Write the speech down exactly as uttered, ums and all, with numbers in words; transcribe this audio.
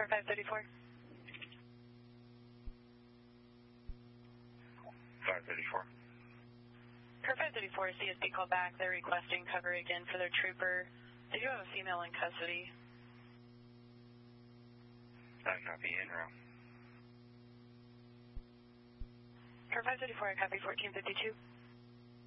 Car five thirty-four. five thirty-four. Car five thirty-four, C S P called back. They're requesting cover again for their trooper. They do have a female in custody. I copy, in route. Car five thirty-four, I copy fourteen fifty-two.